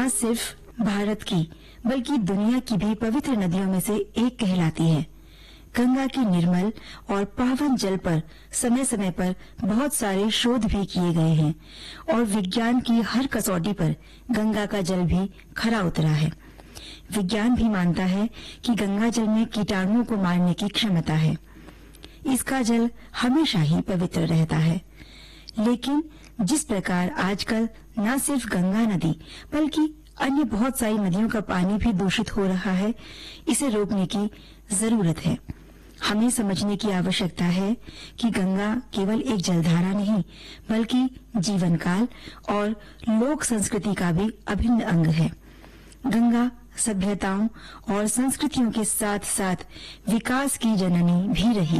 न सिर्फ भारत की बल्कि दुनिया की भी पवित्र नदियों में से एक कहलाती है। गंगा के निर्मल और पावन जल पर समय समय पर बहुत सारे शोध भी किए गए हैं और विज्ञान की हर कसौटी पर गंगा का जल भी खरा उतरा है। विज्ञान भी मानता है कि गंगा जल में कीटाणुओं को मारने की क्षमता है। इसका जल हमेशा ही पवित्र रहता है। लेकिन जिस प्रकार आजकल न सिर्फ गंगा नदी बल्कि अन्य बहुत सारी नदियों का पानी भी दूषित हो रहा है, इसे रोकने की जरूरत है। हमें समझने की आवश्यकता है कि गंगा केवल एक जलधारा नहीं बल्कि जीवन काल और लोक संस्कृति का भी अभिन्न अंग है। गंगा सभ्यताओं और संस्कृतियों के साथ साथ विकास की जननी भी रही।